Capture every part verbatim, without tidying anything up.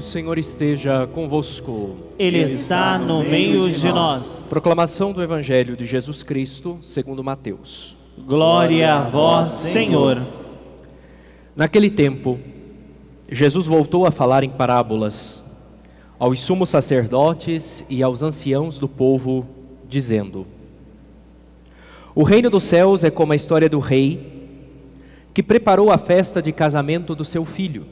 Senhor esteja convosco. Ele está no meio de nós. Proclamação do Evangelho de Jesus Cristo, segundo Mateus. Glória a vós, Senhor. Naquele tempo, Jesus voltou a falar em parábolas aos sumos sacerdotes e aos anciãos do povo, dizendo: O reino dos céus é como a história do rei que preparou a festa de casamento do seu filho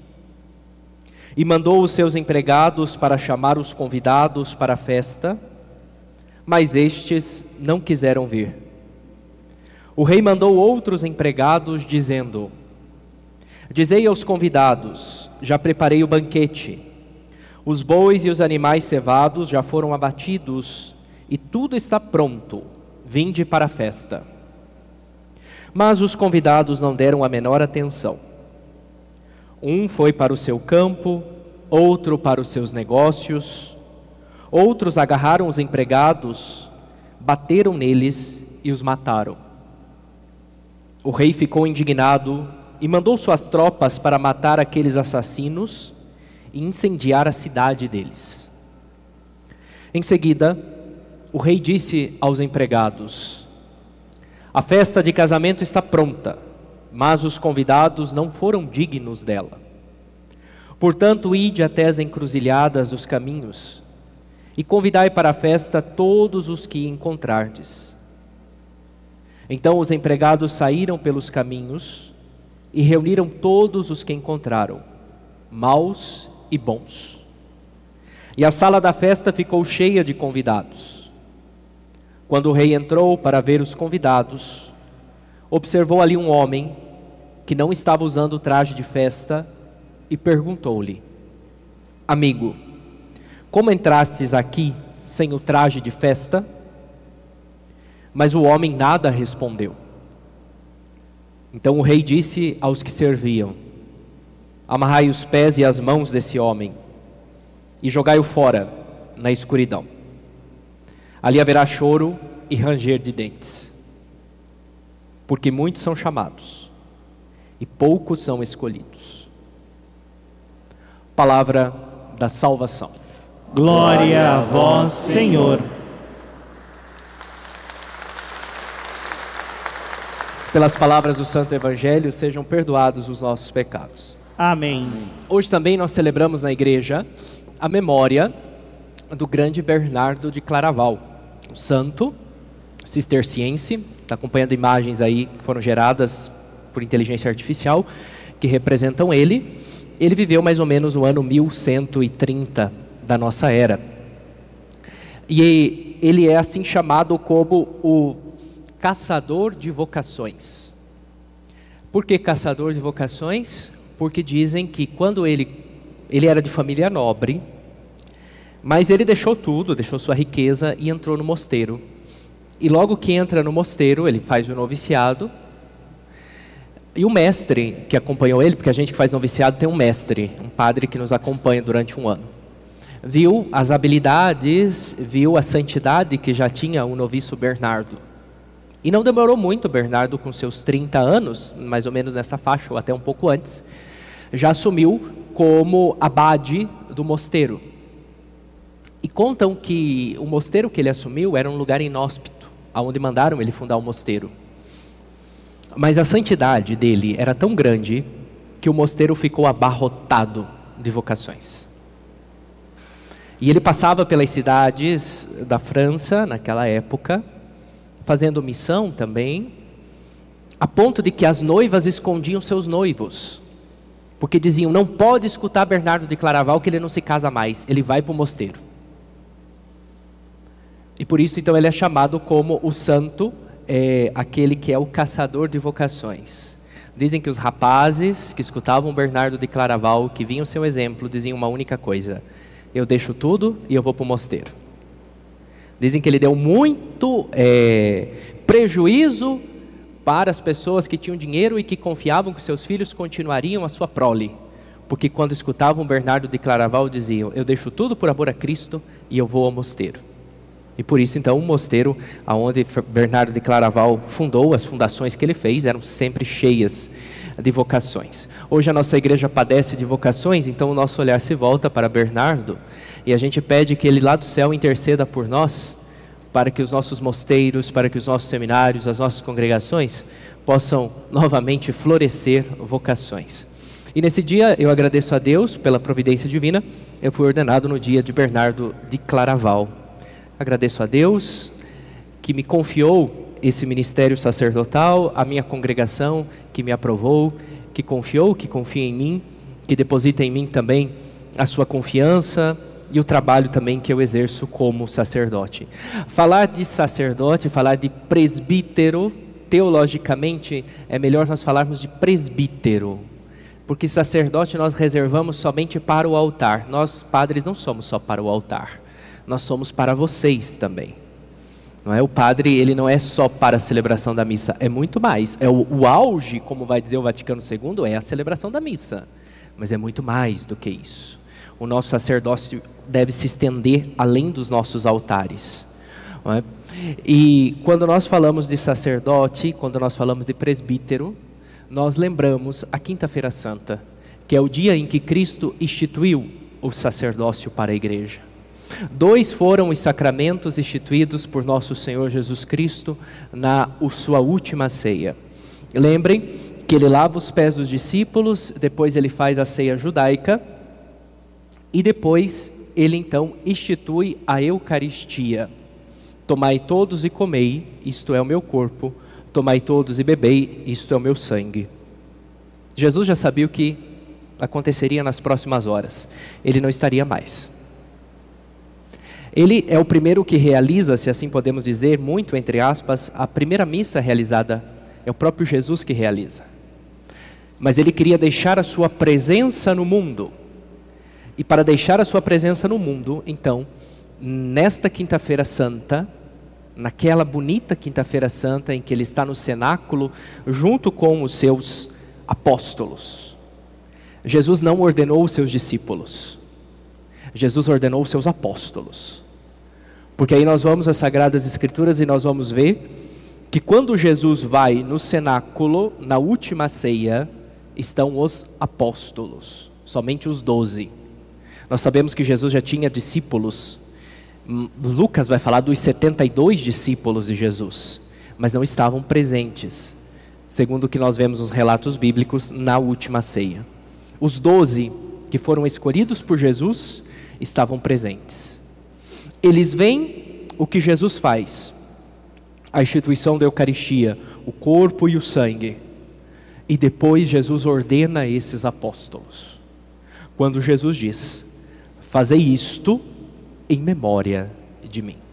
e mandou os seus empregados para chamar os convidados para a festa, mas estes não quiseram vir. O rei mandou outros empregados, dizendo: Dizei aos convidados: já preparei o banquete, os bois e os animais cevados já foram abatidos, e tudo está pronto, vinde para a festa. Mas os convidados não deram a menor atenção. Um foi para o seu campo, outro para os seus negócios, outros agarraram os empregados, bateram neles e os mataram. O rei ficou indignado e mandou suas tropas para matar aqueles assassinos e incendiar a cidade deles. Em seguida, o rei disse aos empregados: A festa de casamento está pronta, mas os convidados não foram dignos dela. Portanto, ide até as encruzilhadas dos caminhos e convidai para a festa todos os que encontrardes. Então os empregados saíram pelos caminhos e reuniram todos os que encontraram, maus e bons. E a sala da festa ficou cheia de convidados. Quando o rei entrou para ver os convidados, observou ali um homem que não estava usando o traje de festa e perguntou-lhe: Amigo, como entrastes aqui sem o traje de festa? Mas o homem nada respondeu. Então o rei disse aos que serviam: Amarrai os pés e as mãos desse homem e jogai-o fora na escuridão. Ali haverá choro e ranger de dentes, porque muitos são chamados e poucos são escolhidos. Palavra da salvação. Glória a vós, Senhor. Pelas palavras do Santo Evangelho, sejam perdoados os nossos pecados. Amém. Hoje também nós celebramos na igreja a memória do grande Bernardo de Claraval, um santo cisterciense. Está acompanhando imagens aí que foram geradas por inteligência artificial, que representam ele. Ele viveu mais ou menos no ano mil cento e trinta da nossa era. E ele é assim chamado como o caçador de vocações. Por que caçador de vocações? Porque dizem que quando ele, ele era de família nobre, mas ele deixou tudo, deixou sua riqueza e entrou no mosteiro. E logo que entra no mosteiro, ele faz o noviciado. E o mestre que acompanhou ele, porque a gente que faz noviciado tem um mestre, um padre que nos acompanha durante um ano, viu as habilidades, viu a santidade que já tinha o noviço Bernardo. E não demorou muito, Bernardo, com seus trinta anos, mais ou menos nessa faixa, ou até um pouco antes, já assumiu como abade do mosteiro. E contam que o mosteiro que ele assumiu era um lugar inóspito, onde mandaram ele fundar o mosteiro. Mas a santidade dele era tão grande que o mosteiro ficou abarrotado de vocações. E ele passava pelas cidades da França, naquela época, fazendo missão também, a ponto de que as noivas escondiam seus noivos, porque diziam: não pode escutar Bernardo de Claraval que ele não se casa mais, ele vai para o mosteiro. E por isso então ele é chamado como o santo, é, aquele que é o caçador de vocações. Dizem que os rapazes que escutavam Bernardo de Claraval, que vinham seu exemplo, diziam uma única coisa: eu deixo tudo e eu vou para o mosteiro. Dizem que ele deu muito é, prejuízo para as pessoas que tinham dinheiro e que confiavam que seus filhos continuariam a sua prole. Porque quando escutavam Bernardo de Claraval diziam: eu deixo tudo por amor a Cristo e eu vou ao mosteiro. E por isso então o mosteiro onde Bernardo de Claraval fundou, as fundações que ele fez eram sempre cheias de vocações. Hoje a nossa igreja padece de vocações, então o nosso olhar se volta para Bernardo e a gente pede que ele lá do céu interceda por nós, para que os nossos mosteiros, para que os nossos seminários, as nossas congregações possam novamente florescer vocações. E nesse dia eu agradeço a Deus pela providência divina, eu fui ordenado no dia de Bernardo de Claraval. Agradeço a Deus que me confiou esse ministério sacerdotal, a minha congregação que me aprovou, que confiou, que confia em mim, que deposita em mim também a sua confiança e o trabalho também que eu exerço como sacerdote. Falar de sacerdote, falar de presbítero, teologicamente é melhor nós falarmos de presbítero, porque sacerdote nós reservamos somente para o altar. Nós padres não somos só para o altar, nós somos para vocês também. Não é? O padre, ele não é só para a celebração da missa, é muito mais. É o, o auge, como vai dizer o Vaticano segundo, é a celebração da missa, mas é muito mais do que isso. O nosso sacerdócio deve se estender além dos nossos altares. Não é? E quando nós falamos de sacerdote, quando nós falamos de presbítero, nós lembramos a Quinta-feira Santa, que é o dia em que Cristo instituiu o sacerdócio para a igreja. Dois foram os sacramentos instituídos por nosso Senhor Jesus Cristo na sua última ceia. Lembrem que ele lava os pés dos discípulos, depois ele faz a ceia judaica, e depois ele então institui a Eucaristia. Tomai todos e comei, isto é o meu corpo, tomai todos e bebei, isto é o meu sangue. Jesus já sabia o que aconteceria nas próximas horas, ele não estaria mais. Ele é o primeiro que realiza, se assim podemos dizer, muito entre aspas, a primeira missa realizada, é o próprio Jesus que realiza. Mas ele queria deixar a sua presença no mundo. E para deixar a sua presença no mundo, então, nesta Quinta-feira Santa, naquela bonita Quinta-feira Santa em que ele está no cenáculo, junto com os seus apóstolos, Jesus não ordenou os seus discípulos, Jesus ordenou os seus apóstolos. Porque aí nós vamos às Sagradas Escrituras e nós vamos ver que quando Jesus vai no cenáculo, na última ceia, estão os apóstolos, somente os doze. Nós sabemos que Jesus já tinha discípulos. Lucas vai falar dos setenta e dois discípulos de Jesus, mas não estavam presentes, segundo o que nós vemos nos relatos bíblicos, na última ceia. Os doze que foram escolhidos por Jesus estavam presentes. Eles veem o que Jesus faz, a instituição da Eucaristia, o corpo e o sangue, e depois Jesus ordena esses apóstolos. Quando Jesus diz: fazei isto em memória de mim.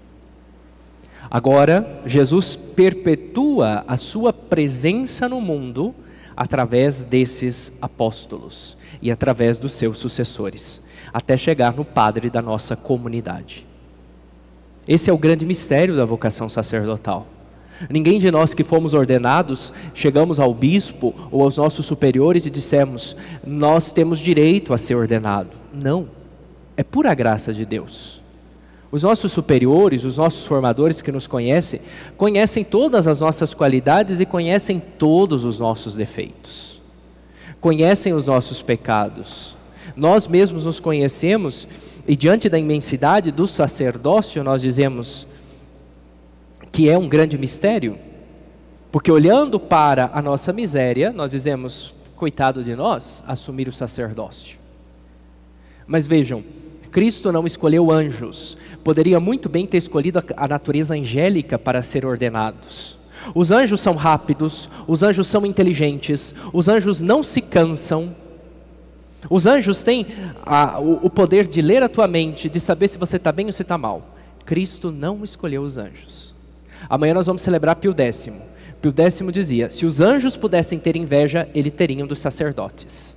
Agora, Jesus perpetua a sua presença no mundo através desses apóstolos e através dos seus sucessores, até chegar no padre da nossa comunidade. Esse é o grande mistério da vocação sacerdotal. Ninguém de nós que fomos ordenados, chegamos ao bispo ou aos nossos superiores e dissemos: nós temos direito a ser ordenado. Não, é pura graça de Deus. Os nossos superiores, os nossos formadores que nos conhecem, conhecem todas as nossas qualidades e conhecem todos os nossos defeitos. Conhecem os nossos pecados. Nós mesmos nos conhecemos e diante da imensidade do sacerdócio nós dizemos que é um grande mistério. Porque olhando para a nossa miséria, nós dizemos: coitado de nós, assumir o sacerdócio. Mas vejam, Cristo não escolheu anjos, poderia muito bem ter escolhido a natureza angélica para ser ordenados. Os anjos são rápidos, os anjos são inteligentes, os anjos não se cansam, os anjos têm a, o, o poder de ler a tua mente, de saber se você está bem ou se está mal. Cristo não escolheu os anjos. Amanhã nós vamos celebrar Pio Décimo. Pio Décimo dizia: se os anjos pudessem ter inveja, eles teriam dos sacerdotes.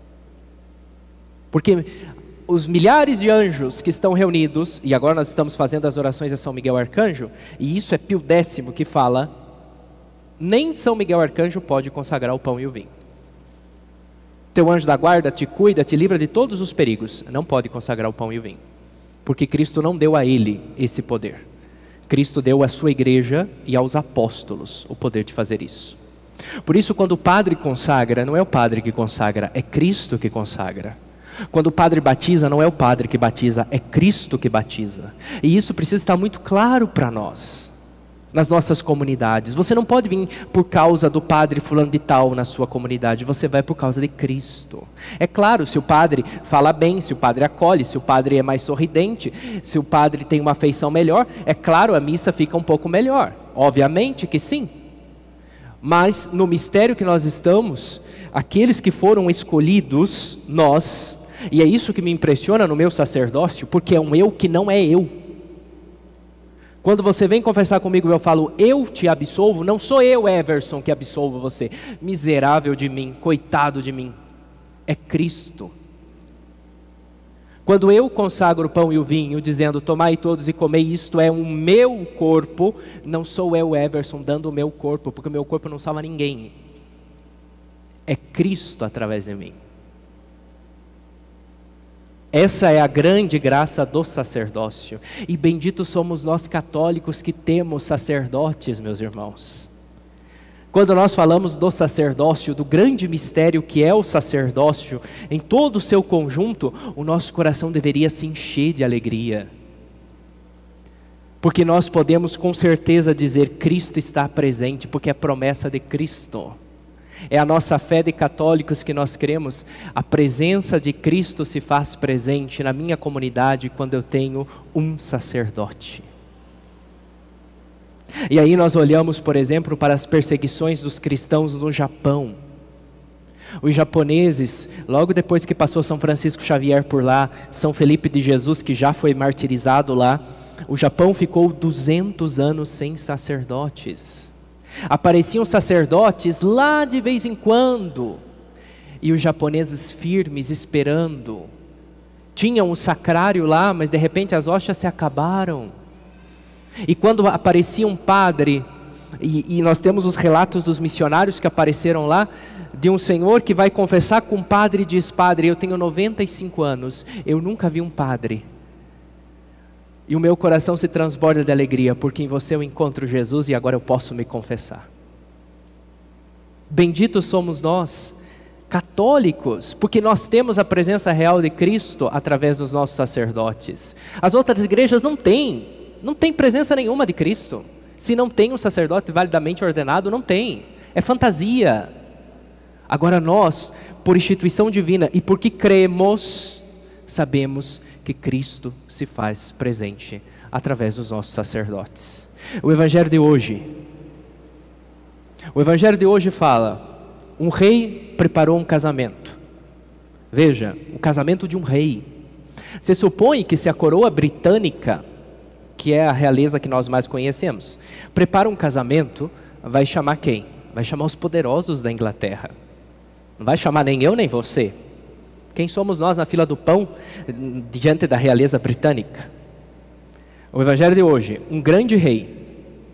Porque os milhares de anjos que estão reunidos, e agora nós estamos fazendo as orações a São Miguel Arcanjo, e isso é Pio Décimo que fala, nem São Miguel Arcanjo pode consagrar o pão e o vinho. Teu anjo da guarda te cuida, te livra de todos os perigos, não pode consagrar o pão e o vinho, porque Cristo não deu a ele esse poder. Cristo deu à sua igreja e aos apóstolos o poder de fazer isso. Por isso, quando o padre consagra, não é o padre que consagra, é Cristo que consagra. Quando o padre batiza, não é o padre que batiza, é Cristo que batiza. E isso precisa estar muito claro para nós, nas nossas comunidades. Você não pode vir por causa do padre fulano de tal na sua comunidade, você vai por causa de Cristo. É claro, se o padre fala bem, se o padre acolhe, se o padre é mais sorridente, se o padre tem uma afeição melhor, é claro, a missa fica um pouco melhor. Obviamente que sim. Mas no mistério que nós estamos, aqueles que foram escolhidos, nós, e é isso que me impressiona no meu sacerdócio, porque é um eu que não é eu. Quando você vem confessar comigo e eu falo, eu te absolvo, não sou eu, Everson, que absolvo você. Miserável de mim, coitado de mim. É Cristo. Quando eu consagro o pão e o vinho, dizendo, tomai todos e comei, isto é o meu corpo, não sou eu, Everson, dando o meu corpo, porque o meu corpo não salva ninguém. É Cristo através de mim. Essa é a grande graça do sacerdócio. E benditos somos nós católicos que temos sacerdotes, meus irmãos. Quando nós falamos do sacerdócio, do grande mistério que é o sacerdócio, em todo o seu conjunto, o nosso coração deveria se encher de alegria. Porque nós podemos com certeza dizer, Cristo está presente, porque é promessa de Cristo. É a nossa fé de católicos que nós cremos, a presença de Cristo se faz presente na minha comunidade quando eu tenho um sacerdote. E aí nós olhamos, por exemplo, para as perseguições dos cristãos no Japão. Os japoneses, logo depois que passou São Francisco Xavier por lá, São Felipe de Jesus, que já foi martirizado lá, o Japão ficou duzentos anos sem sacerdotes. Apareciam sacerdotes lá de vez em quando, e os japoneses firmes, esperando. Tinham um sacrário lá, mas de repente as hóstias se acabaram. E quando aparecia um padre, e, e nós temos os relatos dos missionários que apareceram lá, de um senhor que vai confessar com um padre e diz, padre, eu tenho noventa e cinco anos, eu nunca vi um padre. E o meu coração se transborda de alegria, porque em você eu encontro Jesus e agora eu posso me confessar. Benditos somos nós, católicos, porque nós temos a presença real de Cristo através dos nossos sacerdotes. As outras igrejas não têm, não tem presença nenhuma de Cristo. Se não tem um sacerdote validamente ordenado, não tem, é fantasia. Agora nós, por instituição divina e porque cremos, sabemos que Cristo se faz presente através dos nossos sacerdotes. O Evangelho de hoje, o Evangelho de hoje fala, um rei preparou um casamento. Veja, o casamento de um rei. Se supõe que se a coroa britânica, que é a realeza que nós mais conhecemos, prepara um casamento, vai chamar quem? Vai chamar os poderosos da Inglaterra. Não vai chamar nem eu nem você. Quem somos nós na fila do pão diante da realeza britânica? O Evangelho de hoje, um grande rei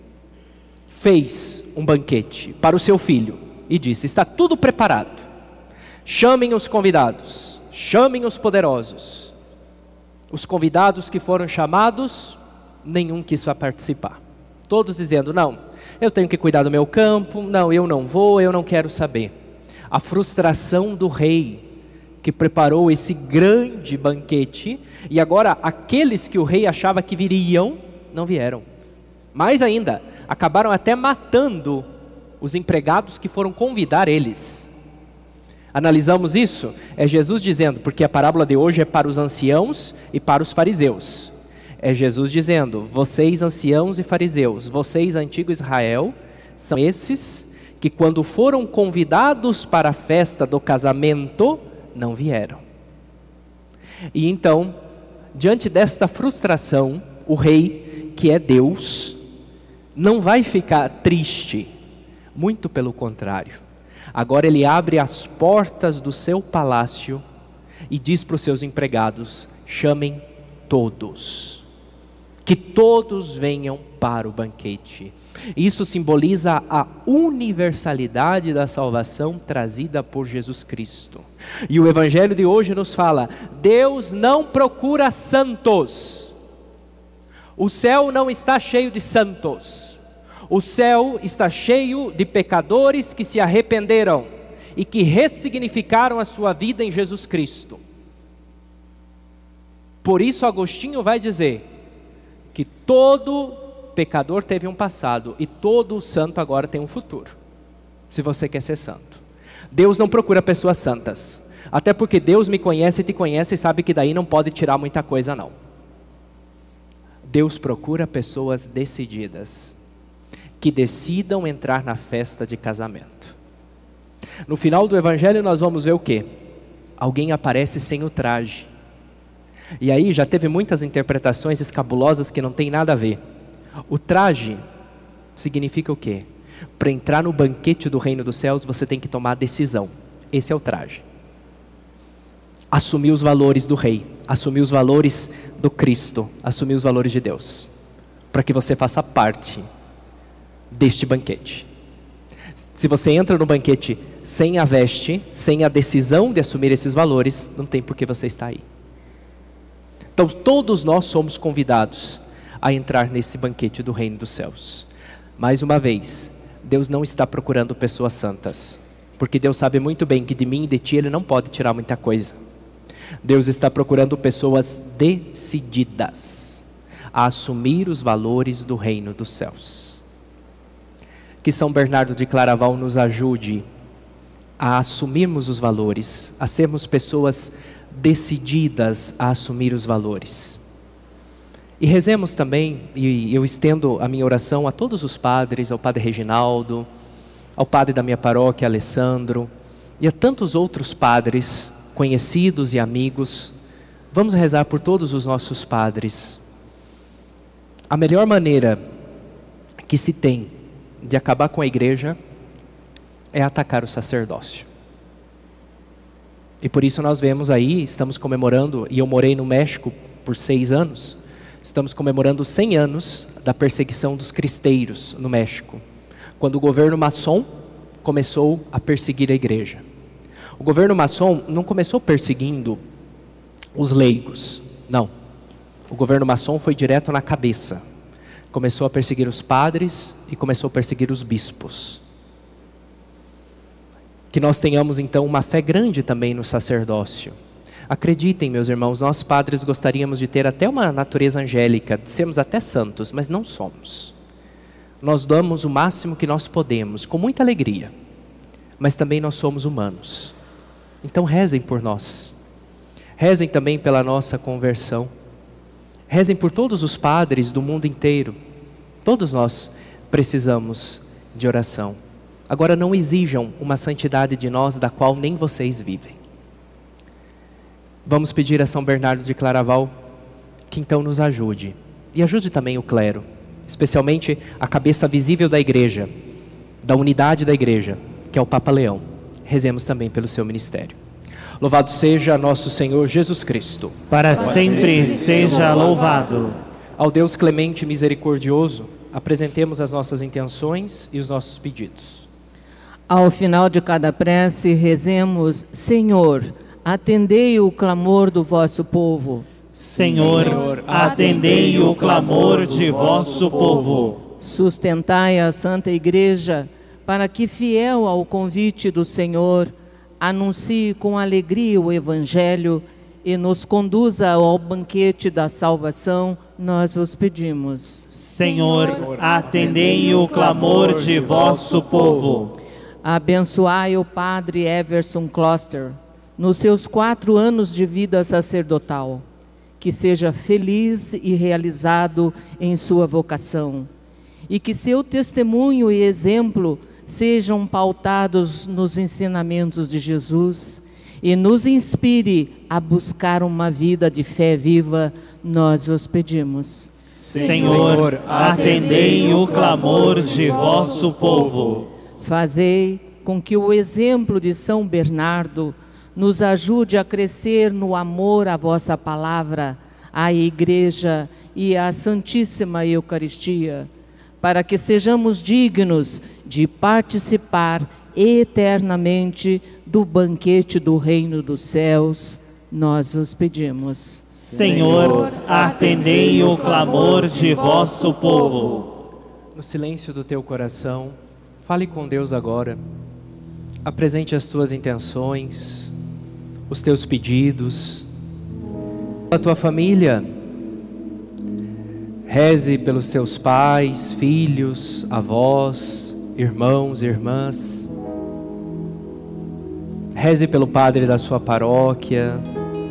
fez um banquete para o seu filho e disse, está tudo preparado, chamem os convidados, chamem os poderosos. Os convidados que foram chamados, nenhum quis participar. Todos dizendo, não, eu tenho que cuidar do meu campo, não, eu não vou, eu não quero saber. A frustração do rei, que preparou esse grande banquete, e agora aqueles que o rei achava que viriam, não vieram. Mais ainda, acabaram até matando os empregados que foram convidar eles. Analisamos isso? É Jesus dizendo, porque a parábola de hoje é para os anciãos e para os fariseus. É Jesus dizendo, vocês anciãos e fariseus, vocês antigo Israel, são esses que quando foram convidados para a festa do casamento, não vieram. E então, diante desta frustração, o rei, que é Deus, não vai ficar triste, muito pelo contrário. Agora ele abre as portas do seu palácio e diz para os seus empregados, chamem todos, que todos venham para o banquete. Isso simboliza a universalidade da salvação trazida por Jesus Cristo. E o Evangelho de hoje nos fala, Deus não procura santos. O céu não está cheio de santos. O céu está cheio de pecadores que se arrependeram e que ressignificaram a sua vida em Jesus Cristo. Por isso Agostinho vai dizer que todo pecador teve um passado e todo santo agora tem um futuro, se você quer ser santo. Deus não procura pessoas santas, até porque Deus me conhece e te conhece e sabe que daí não pode tirar muita coisa não. Deus procura pessoas decididas, que decidam entrar na festa de casamento. No final do evangelho nós vamos ver o quê? Alguém aparece sem o traje. E aí já teve muitas interpretações escabulosas que não tem nada a ver. O traje significa o quê? Para entrar no banquete do reino dos céus você tem que tomar a decisão. Esse é o traje. Assumir os valores do rei, assumir os valores do Cristo, assumir os valores de Deus, para que você faça parte deste banquete. Se você entra no banquete sem a veste, sem a decisão de assumir esses valores, não tem por que você estar aí. Então todos nós somos convidados a entrar nesse banquete do reino dos céus. Mais uma vez, Deus não está procurando pessoas santas, porque Deus sabe muito bem que de mim e de ti Ele não pode tirar muita coisa. Deus está procurando pessoas decididas a assumir os valores do reino dos céus. Que São Bernardo de Claraval nos ajude a assumirmos os valores, a sermos pessoas decididas a assumir os valores. E rezemos também, e eu estendo a minha oração a todos os padres, ao Padre Reginaldo, ao padre da minha paróquia, Alessandro, e a tantos outros padres, conhecidos e amigos. Vamos rezar por todos os nossos padres. A melhor maneira que se tem de acabar com a igreja é atacar o sacerdócio. E por isso nós vemos aí, estamos comemorando, e eu morei no México por seis anos, estamos comemorando cem anos da perseguição dos cristeiros no México, quando o governo maçom começou a perseguir a igreja. O governo maçom não começou perseguindo os leigos, não. O governo maçom foi direto na cabeça. Começou a perseguir os padres e começou a perseguir os bispos. Que nós tenhamos então uma fé grande também no sacerdócio. Acreditem, meus irmãos, nós padres gostaríamos de ter até uma natureza angélica, de sermos até santos, mas não somos. Nós damos o máximo que nós podemos, com muita alegria, mas também nós somos humanos. Então rezem por nós, rezem também pela nossa conversão, rezem por todos os padres do mundo inteiro. Todos nós precisamos de oração. Agora não exijam uma santidade de nós da qual nem vocês vivem. Vamos pedir a São Bernardo de Claraval que então nos ajude, e ajude também o clero, especialmente a cabeça visível da igreja, da unidade da igreja, que é o Papa Leão. Rezemos também pelo seu ministério. Louvado seja nosso Senhor Jesus Cristo. Para sempre seja louvado. Ao Deus clemente e misericordioso, apresentemos as nossas intenções e os nossos pedidos. Ao final de cada prece, rezemos: Senhor, atendei o clamor do vosso povo. Senhor, atendei o clamor de vosso povo. Sustentai a Santa Igreja, para que, fiel ao convite do Senhor, anuncie com alegria o Evangelho e nos conduza ao banquete da salvação, nós vos pedimos. Senhor, atendei o clamor de vosso povo. Abençoai o Padre Everson Kloster, nos seus quatro anos de vida sacerdotal, que seja feliz e realizado em sua vocação, e que seu testemunho e exemplo sejam pautados nos ensinamentos de Jesus e nos inspire a buscar uma vida de fé viva, nós vos pedimos. Senhor, atendei o clamor de vosso povo. Fazei com que o exemplo de São Bernardo nos ajude a crescer no amor à vossa palavra, à Igreja e à Santíssima Eucaristia, para que sejamos dignos de participar eternamente do banquete do reino dos céus, nós vos pedimos. Senhor, atendei o clamor de vosso povo. no silêncio do teu coração, fale com Deus agora. Apresente as tuas intenções, os teus pedidos. A tua família, reze pelos teus pais, filhos, avós, irmãos, irmãs. Reze pelo padre da sua paróquia.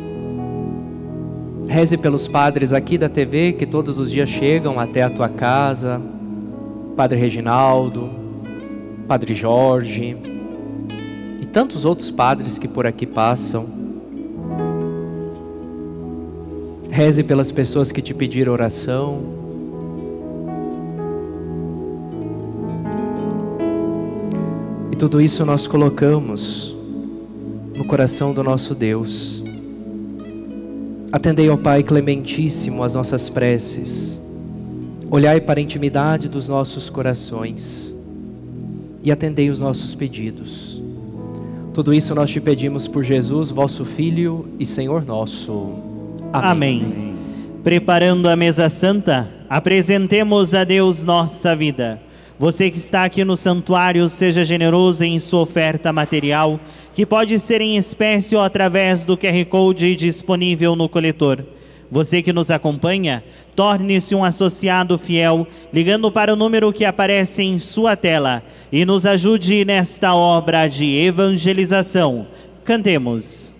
Reze pelos padres aqui da T V que todos os dias chegam até a tua casa. Padre Reginaldo, Padre Jorge e tantos outros padres que por aqui passam. Reze pelas pessoas que te pediram oração. E tudo isso nós colocamos no coração do nosso Deus. Atendei, ó Pai clementíssimo, as nossas preces. Olhai para a intimidade dos nossos corações e atendei os nossos pedidos. Tudo isso nós te pedimos por Jesus, vosso Filho e Senhor nosso. Amém. Amém. Preparando a mesa santa, apresentemos a Deus nossa vida. Você que está aqui no santuário, seja generoso em sua oferta material, que pode ser em espécie ou através do Q R Code disponível no coletor. Você que nos acompanha, torne-se um associado fiel, ligando para o número que aparece em sua tela e nos ajude nesta obra de evangelização. Cantemos.